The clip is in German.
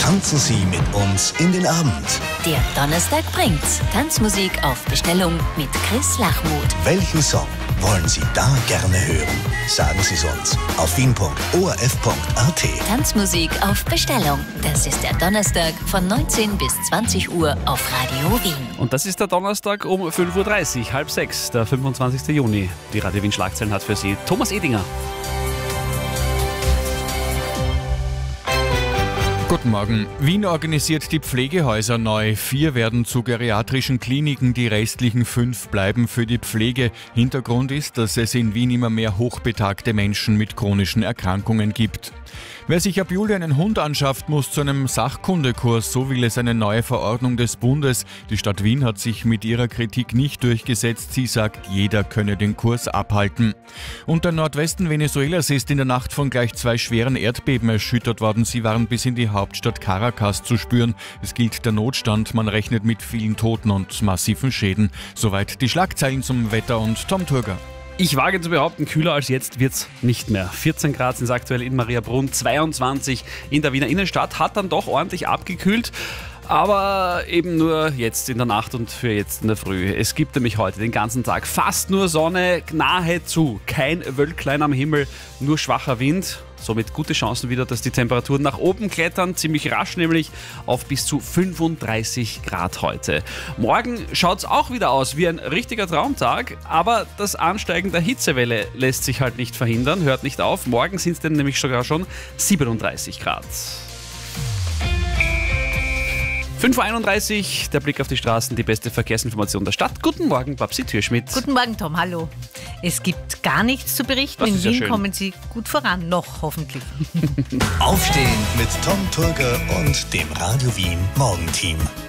Tanzen Sie mit uns in den Abend. Der Donnerstag bringt's. Tanzmusik auf Bestellung mit Chris Lachmuth. Welchen Song wollen Sie da gerne hören? Sagen Sie es uns auf wien.orf.at. Tanzmusik auf Bestellung. Das ist der Donnerstag von 19 bis 20 Uhr auf Radio Wien. Und das ist der Donnerstag um 5.30 Uhr, 5:30, der 25. Juni. Die Radio Wien Schlagzeilen hat für Sie Thomas Edinger. Guten Morgen. Wien organisiert die Pflegehäuser neu. 4 werden zu geriatrischen Kliniken, die restlichen 5 bleiben für die Pflege. Hintergrund ist, dass es in Wien immer mehr hochbetagte Menschen mit chronischen Erkrankungen gibt. Wer sich ab Juli einen Hund anschafft, muss zu einem Sachkundekurs, so will es eine neue Verordnung des Bundes. Die Stadt Wien hat sich mit ihrer Kritik nicht durchgesetzt. Sie sagt, jeder könne den Kurs abhalten. Und der Nordwesten Venezuelas ist in der Nacht von gleich 2 schweren Erdbeben erschüttert worden. Sie waren bis in die Hauptstadt Caracas zu spüren. Es gilt der Notstand, man rechnet mit vielen Toten und massiven Schäden. Soweit die Schlagzeilen zum Wetter und Tom Turger. Ich wage zu behaupten, kühler als jetzt wird's nicht mehr. 14 Grad sind es aktuell in Mariabrunn, 22 in der Wiener Innenstadt, hat dann doch ordentlich abgekühlt. Aber eben nur jetzt in der Nacht und für jetzt in der Früh. Es gibt nämlich heute den ganzen Tag fast nur Sonne, nahezu kein Wölklein am Himmel, nur schwacher Wind. Somit gute Chancen wieder, dass die Temperaturen nach oben klettern, ziemlich rasch nämlich auf bis zu 35 Grad heute. Morgen schaut es auch wieder aus wie ein richtiger Traumtag, aber das Ansteigen der Hitzewelle lässt sich halt nicht verhindern, hört nicht auf. Morgen sind es dann nämlich sogar schon 37 Grad. 5.31 Uhr, der Blick auf die Straßen, die beste Verkehrsinformation der Stadt. Guten Morgen, Babsi Türschmidt. Guten Morgen, Tom, hallo. Es gibt gar nichts zu berichten. In Wien kommen Sie gut voran, noch hoffentlich. Aufstehen mit Tom Turger und dem Radio Wien Morgenteam.